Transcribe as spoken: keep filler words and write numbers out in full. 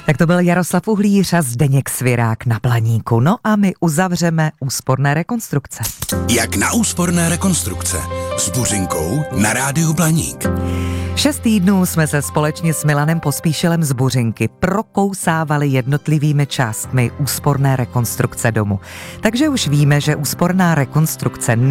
Tak to byl Jaroslav Uhlíř a Zdeněk Svirák na Blaníku. No a my uzavřeme úsporné rekonstrukce. Jak na úsporné rekonstrukce s Buřinkou na rádiu Blaník. Šest týdnů jsme se společně s Milanem Pospíšilem z Buřinky prokousávali jednotlivými částmi úsporné rekonstrukce domu. Takže už víme, že úsporná rekonstrukce